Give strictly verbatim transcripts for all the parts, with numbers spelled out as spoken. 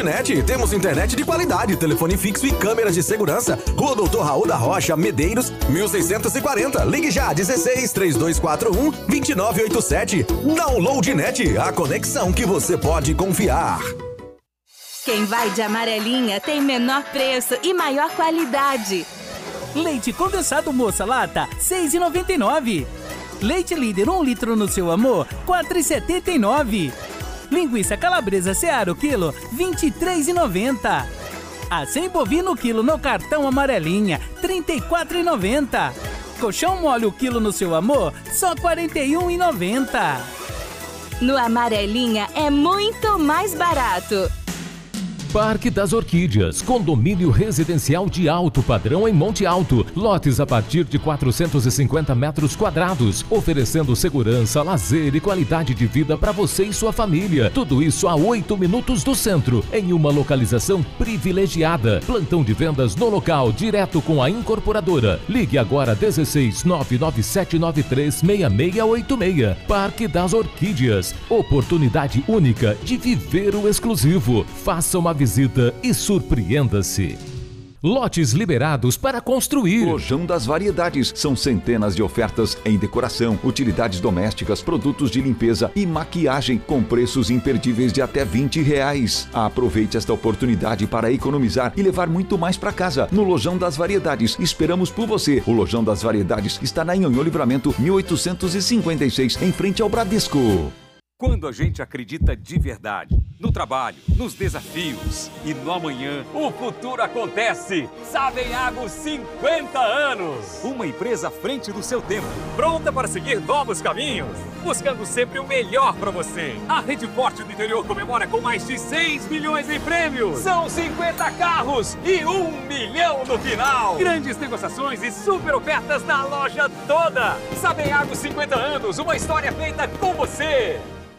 Loadnet, temos internet de qualidade, telefone fixo e câmeras de segurança. Rua Doutor Raul da Rocha, Medeiros, mil seiscentos e quarenta. Ligue já, dezesseis, trinta e dois quarenta e um, vinte e nove oitenta e sete. Downloadnet, a conexão que você pode confiar. Quem vai de Amarelinha tem menor preço e maior qualidade. Leite condensado Moça Lata, seis reais e noventa e nove centavos. Leite Líder um litro no seu amor, quatro reais e setenta e nove centavos. Linguiça calabresa Seara quilo, vinte e três reais e noventa centavos. Acém bovino quilo no cartão Amarelinha, trinta e quatro reais e noventa centavos. Colchão mole o quilo no seu amor, só quarenta e um reais e noventa centavos. No Amarelinha é muito mais barato. Parque das Orquídeas, condomínio residencial de alto padrão em Monte Alto. Lotes a partir de quatrocentos e cinquenta metros quadrados, oferecendo segurança, lazer e qualidade de vida para você e sua família. Tudo isso a oito minutos do centro, em uma localização privilegiada. Plantão de vendas no local, direto com a incorporadora. Ligue agora dezesseis, nove nove sete nove três, seis seis oito seis. Parque das Orquídeas, oportunidade única de viver o exclusivo. Faça uma visita visita e surpreenda-se. Lotes liberados para construir. Lojão das Variedades. São centenas de ofertas em decoração, utilidades domésticas, produtos de limpeza e maquiagem com preços imperdíveis de até vinte reais. Aproveite esta oportunidade para economizar e levar muito mais para casa. No Lojão das Variedades. Esperamos por você. O Lojão das Variedades está na Nhonhô Livramento mil oitocentos e cinquenta e seis, em frente ao Bradesco. Quando a gente acredita de verdade no trabalho, nos desafios e no amanhã, o futuro acontece. Sabenhago cinquenta anos. Uma empresa à frente do seu tempo, pronta para seguir novos caminhos, buscando sempre o melhor para você. A Rede Forte do Interior comemora com mais de seis milhões em prêmios. São cinquenta carros e um milhão no final. Grandes negociações e super ofertas na loja toda. Sabenhago cinquenta anos, uma história feita com você.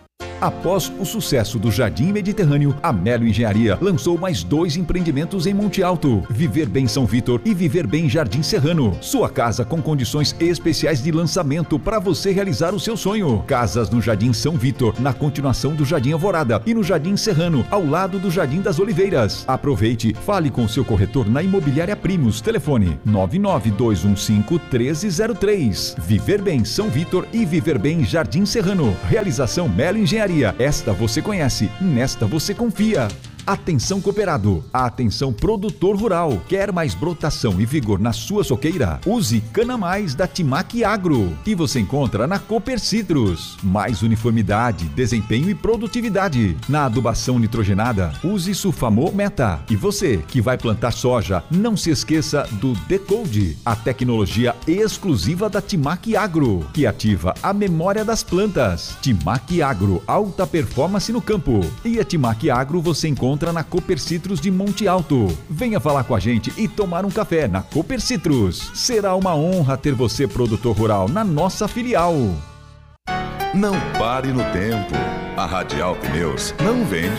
Após o sucesso do Jardim Mediterrâneo, a Melo Engenharia lançou mais dois empreendimentos em Monte Alto: Viver Bem São Vitor e Viver Bem Jardim Serrano. Sua casa com condições especiais de lançamento para você realizar o seu sonho. Casas no Jardim São Vitor, na continuação do Jardim Alvorada, e no Jardim Serrano, ao lado do Jardim das Oliveiras. Aproveite, fale com seu corretor na Imobiliária Primos. Telefone nove nove dois um cinco, um três zero três. Viver Bem São Vitor e Viver Bem Jardim Serrano. Realização Melo Engenharia. Esta você conhece, nesta você confia. Atenção cooperado, atenção produtor rural. Quer mais brotação e vigor na sua soqueira? Use Cana Mais da Timac Agro, que você encontra na Cooper Citrus. Mais uniformidade, desempenho e produtividade. Na adubação nitrogenada, use Sulfamol Meta. E você que vai plantar soja, não se esqueça do Decode, a tecnologia exclusiva da Timac Agro, que ativa a memória das plantas. Timac Agro, alta performance no campo. E a Timac Agro você encontra na Cooper Citrus de Monte Alto. Venha falar com a gente e tomar um café na Cooper Citrus. Será uma honra ter você, produtor rural, na nossa filial. Não pare no tempo. A Radial Pneus não vende